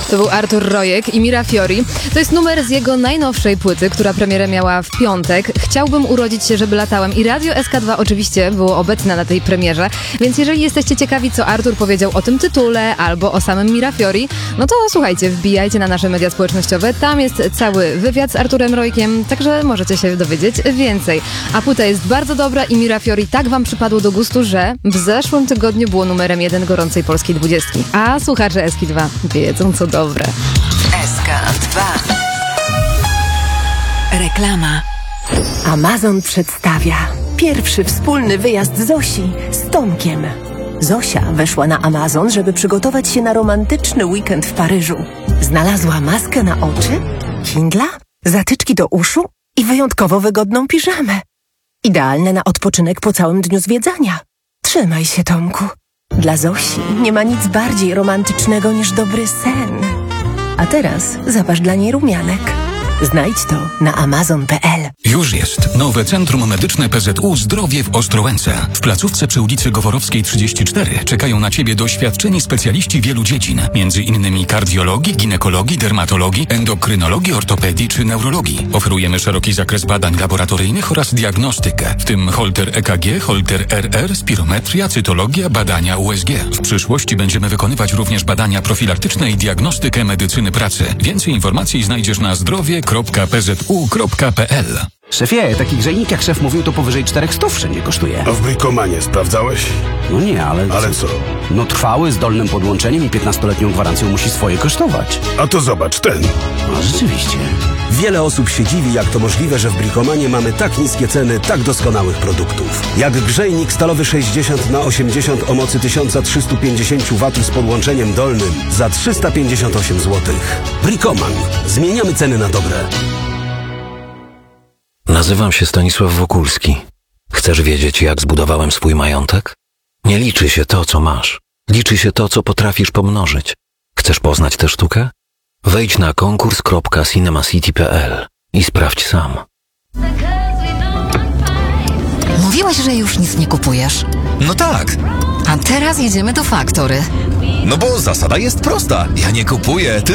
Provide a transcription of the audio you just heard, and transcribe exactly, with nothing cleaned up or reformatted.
To był Artur Rojek i Mira Fiori. To jest numer z jego najnowszej płyty, która premierę miała w piątek. Chciałbym urodzić się, żeby latałem. I Radio S K dwa oczywiście było obecne na tej premierze. Więc jeżeli jesteście ciekawi, co Artur powiedział o tym tytule albo o samym Mira Fiori, no to słuchajcie, wbijajcie na nasze media społecznościowe. Tam jest cały wywiad z Arturem Rojkiem, także możecie się dowiedzieć więcej. A płyta jest bardzo dobra i Mira Fiori tak wam przypadło do gustu, że w zeszłym tygodniu było numerem jeden gorącej polskiej dwudziestki. A słuchacze S K dwa wiedzą, co dobre. S K dwa. Reklama. Amazon przedstawia pierwszy wspólny wyjazd Zosi z Tomkiem. Zosia weszła na Amazon, żeby przygotować się na romantyczny weekend w Paryżu. Znalazła maskę na oczy, Kindla, zatyczki do uszu i wyjątkowo wygodną piżamę. Idealne na odpoczynek po całym dniu zwiedzania. Trzymaj się, Tomku. Dla Zosi nie ma nic bardziej romantycznego niż dobry sen. A teraz zapasz dla niej rumianek. Znajdź to na amazon kropka p l. Już jest nowe Centrum Medyczne P Z U Zdrowie w Ostrołęce. W placówce przy ulicy Goworowskiej trzydzieści cztery czekają na Ciebie doświadczeni specjaliści wielu dziedzin, między innymi kardiologii, ginekologii, dermatologii, endokrynologii, ortopedii czy neurologii. Oferujemy szeroki zakres badań laboratoryjnych oraz diagnostykę, w tym holter E K G, holter R R, spirometria, cytologia, badania U S G. W przyszłości będziemy wykonywać również badania profilaktyczne i diagnostykę medycyny pracy. Więcej informacji znajdziesz na zdrowie kropka p z u kropka p l. Szefie, taki grzejnik jak szef mówił, to powyżej czterech stów wszędzie kosztuje. A w Brikomanie sprawdzałeś? No nie, ale... Ale co? No trwały, z dolnym podłączeniem i piętnastoletnią gwarancją musi swoje kosztować. A to zobacz, ten. No rzeczywiście. Wiele osób się dziwi, jak to możliwe, że w Brikomanie mamy tak niskie ceny tak doskonałych produktów. Jak grzejnik stalowy sześćdziesiąt na osiemdziesiąt o mocy tysiąc trzysta pięćdziesiąt watów z podłączeniem dolnym za trzysta pięćdziesiąt osiem złotych. Brikoman. Zmieniamy ceny na dobre. Nazywam się Stanisław Wokulski. Chcesz wiedzieć, jak zbudowałem swój majątek? Nie liczy się to, co masz. Liczy się to, co potrafisz pomnożyć. Chcesz poznać tę sztukę? Wejdź na konkurs kropka cinemacity kropka p l i sprawdź sam. Mówiłeś, że już nic nie kupujesz. No tak. A teraz jedziemy do Faktory. No bo zasada jest prosta. Ja nie kupuję, ty